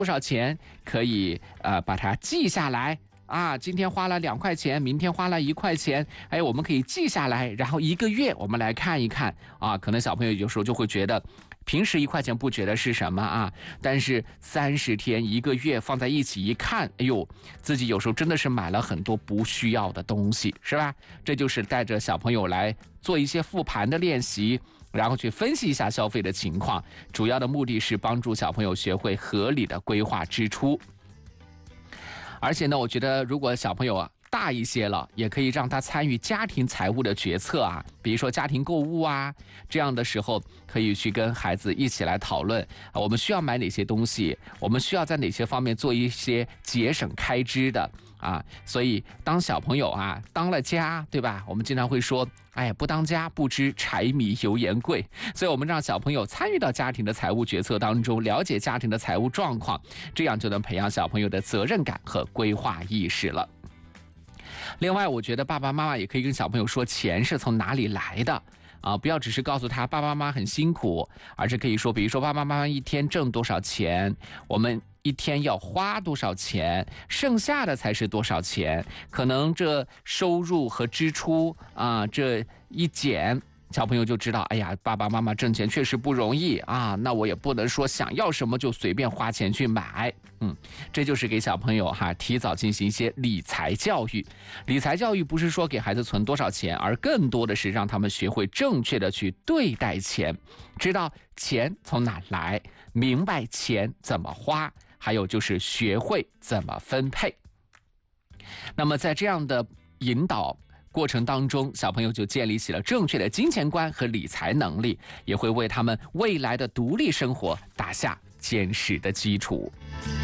多少钱，可以把它记下来。今天花了2块钱，明天花了1块钱，我们可以记下来，然后1个月我们来看一看可能小朋友有时候就会觉得，平时1块钱不觉得是什么但是30天1个月放在一起一看，自己有时候真的是买了很多不需要的东西，是吧？这就是带着小朋友来做一些复盘的练习，然后去分析一下消费的情况，主要的目的是帮助小朋友学会合理的规划支出。而且呢，我觉得如果小朋友大一些了，也可以让他参与家庭财务的决策比如说家庭购物这样的时候可以去跟孩子一起来讨论我们需要买哪些东西，我们需要在哪些方面做一些节省开支的所以当小朋友当了家，对吧？我们经常会说，不当家不知柴米油盐贵，所以我们让小朋友参与到家庭的财务决策当中，了解家庭的财务状况，这样就能培养小朋友的责任感和规划意识了。另外，我觉得爸爸妈妈也可以跟小朋友说钱是从哪里来的不要只是告诉他爸爸妈妈很辛苦，而是可以说，比如说爸爸妈妈一天挣多少钱，我们一天要花多少钱，剩下的才是多少钱，可能这收入和支出这一减，小朋友就知道，爸爸妈妈挣钱确实不容易那我也不能说想要什么就随便花钱去买。这就是给小朋友提早进行一些理财教育。理财教育不是说给孩子存多少钱，而更多的是让他们学会正确的去对待钱，知道钱从哪来，明白钱怎么花，还有就是学会怎么分配。那么在这样的引导过程当中，小朋友就建立起了正确的金钱观和理财能力，也会为他们未来的独立生活打下坚实的基础。